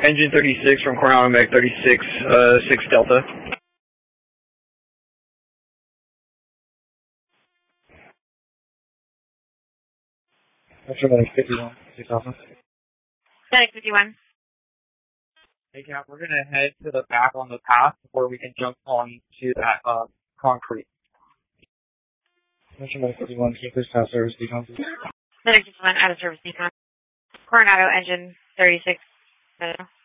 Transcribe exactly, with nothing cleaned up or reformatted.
engine thirty-six from Coronado Meg thirty-six, uh, six Delta. Metro fifty-one, six Alpha. Medic fifty-one. Hey, Cap, we're going to head to the back on the path where we can jump on to that uh, concrete. Metro fifty-one, can you please pass service decon? Medic fifty-one, out of service decon. Coronado engine thirty-six.